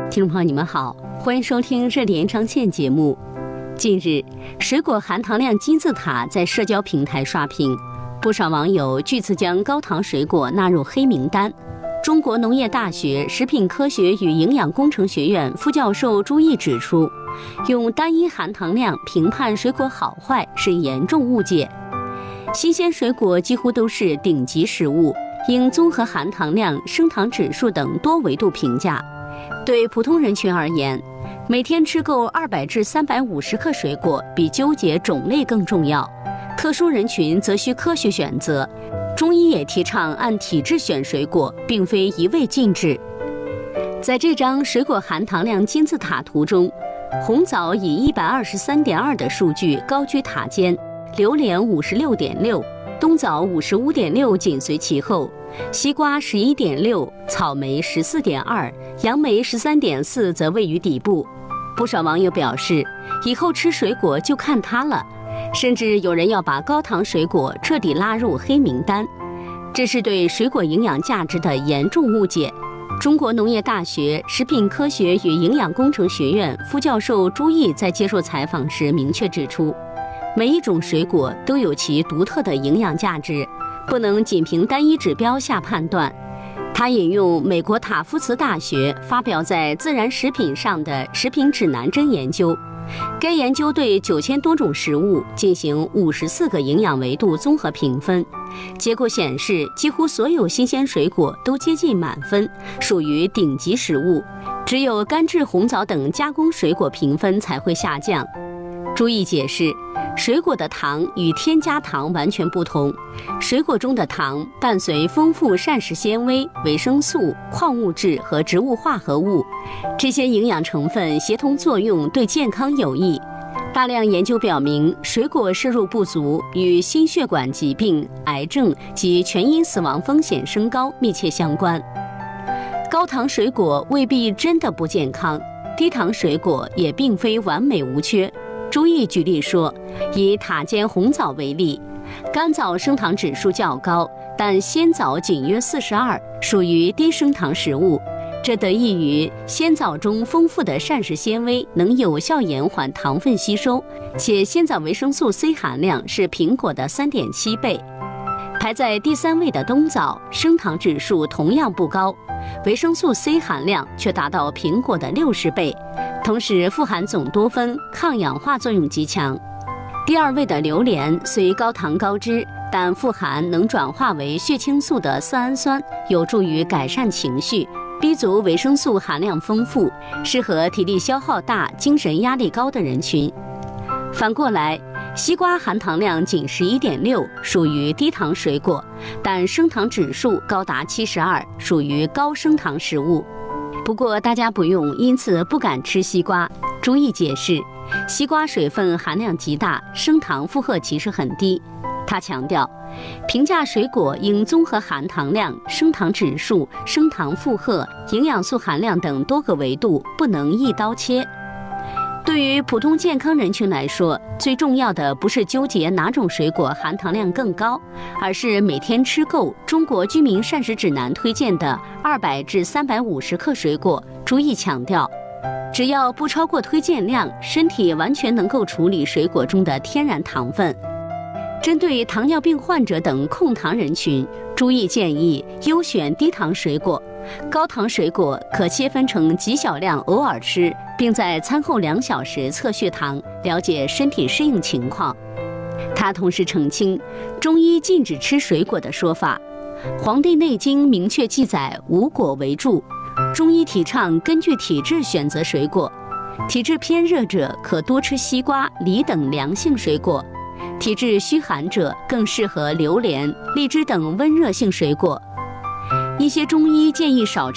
听众朋友，你们好，欢迎收听热点上线节目。近日，水果含糖量金字塔在社交平台刷屏，不少网友据此将高糖水果纳入黑名单。中国农业大学食品科学与营养工程学院副教授朱毅指出，用单一含糖量评判水果好坏是严重误解。新鲜水果几乎都是顶级食物，应综合含糖量、升糖指数等多维度评价。对普通人群而言，每天吃够200至350克水果比纠结种类更重要。特殊人群则需科学选择。中医也提倡按体质选水果，并非一味禁止。在这张水果含糖量金字塔图中，红枣以123.2的数据高居塔尖，榴莲56.6，冬枣55.6紧随其后，西瓜11.6，草莓14.2，杨梅13.4则位于底部。不少网友表示，以后吃水果就看它了，甚至有人要把高糖水果彻底拉入黑名单，这是对水果营养价值的严重误解。中国农业大学食品科学与营养工程学院副教授朱毅在接受采访时明确指出，每一种水果都有其独特的营养价值，不能仅凭单一指标下判断。他引用美国塔夫茨大学发表在《自然食品》上的食品指南针研究，该研究对9000多种食物进行54个营养维度综合评分，结果显示几乎所有新鲜水果都接近满分，属于顶级食物，只有干制红枣等加工水果评分才会下降。朱毅解释，水果的糖与添加糖完全不同，水果中的糖伴随丰富膳食纤维、维生素、矿物质和植物化合物，这些营养成分协同作用对健康有益。大量研究表明，水果摄入不足与心血管疾病、癌症及全因死亡风险升高密切相关。高糖水果未必真的不健康，低糖水果也并非完美无缺。朱毅举例说，以塔尖红枣为例，干枣升糖指数较高，但鲜枣仅约42，属于低升糖食物。这得益于鲜枣中丰富的膳食纤维能有效延缓糖分吸收，且鲜枣维生素 C 含量是苹果的3.7倍。排在第3位的冬枣升糖指数同样不高，维生素 C 含量却达到苹果的60倍，同时富含总多酚，抗氧化作用极强。第2位的榴莲虽高糖高脂，但富含能转化为血清素的色氨酸，有助于改善情绪。B 族维生素含量丰富，适合体力消耗大、精神压力高的人群。反过来，西瓜含糖量仅11.6，属于低糖水果，但升糖指数高达72，属于高升糖食物。不过大家不用因此不敢吃西瓜。朱毅解释，西瓜水分含量极大，升糖负荷其实很低。他强调，评价水果应综合含糖量、升糖指数、升糖负荷、营养素含量等多个维度，不能一刀切。对于普通健康人群来说，最重要的不是纠结哪种水果含糖量更高，而是每天吃够中国居民膳食指南推荐的200至350克水果。朱毅强调，只要不超过推荐量，身体完全能够处理水果中的天然糖分。针对糖尿病患者等控糖人群，朱毅建议优选低糖水果，高糖水果可切分成极小量偶尔吃，并在餐后2小时测血糖，了解身体适应情况。他同时澄清，中医禁止吃水果的说法，《黄帝内经》明确记载无果为助，中医提倡根据体质选择水果，体质偏热者可多吃西瓜、梨等凉性水果，体质虚寒者更适合榴莲、荔枝等温热性水果。一些中医建议少吃